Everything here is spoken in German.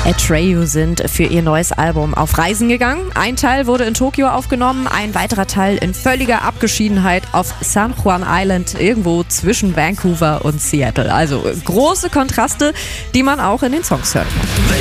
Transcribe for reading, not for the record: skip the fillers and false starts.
Atreyu sind für ihr neues Album auf Reisen gegangen. Ein Teil wurde in Tokio aufgenommen, ein weiterer Teil in völliger Abgeschiedenheit auf San Juan Island, irgendwo zwischen Vancouver und Seattle. Also große Kontraste, die man auch in den Songs hört.